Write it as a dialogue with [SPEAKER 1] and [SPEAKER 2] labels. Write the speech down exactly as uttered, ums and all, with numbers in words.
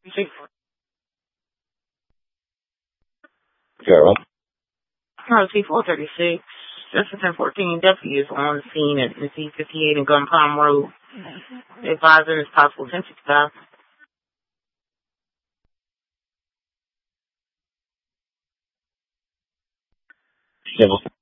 [SPEAKER 1] Carol.
[SPEAKER 2] Carol T four thirty-six. Justice ten fourteen deputy is on scene at C fifty-eight and Gun Palm Road. The advisor is possible ten sixty-five.
[SPEAKER 1] Civil.